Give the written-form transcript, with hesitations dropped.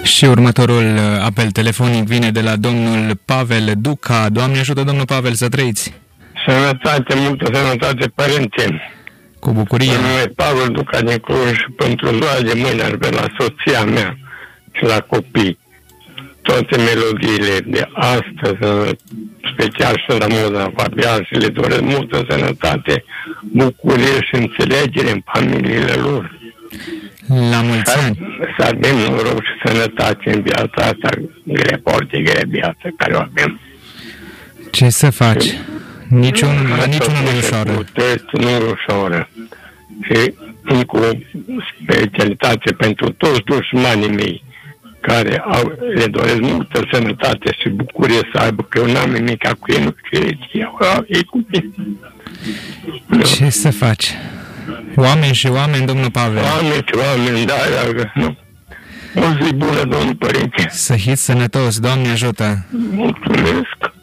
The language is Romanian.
Și următorul apel telefonic vine de la domnul Pavel Duca. Doamne ajută, domnul Pavel, să trăiți! Sănătate, multă sănătate, părinte! Cu bucurie! Mă numesc Pavel Duca din Cluj și pentru ziua de mâine ar vrea la soția mea și la copii toate melodiile de astăzi, special și la Moza Fabian, și le doresc multă sănătate, bucurie și înțelegere în familiile lor. La mulți ani! Să avem noroc și sănătate în viața asta grea, foarte grea viață care o avem. Ce să faci? Niciunul nu e ușoară. Nu e ușoară. Și încă o specialitate pentru toți dușmanii mei care le doresc multă sănătate și bucurie să aibă, că eu n-am nimic cu ei, nu ei cu mine. Ce să faci? Oameni și oameni, domnul Pavel. Oameni și oameni, da, nu. O zi bună, domnul părinte. Să fiți sănătos, Doamne ajută! Mulțumesc!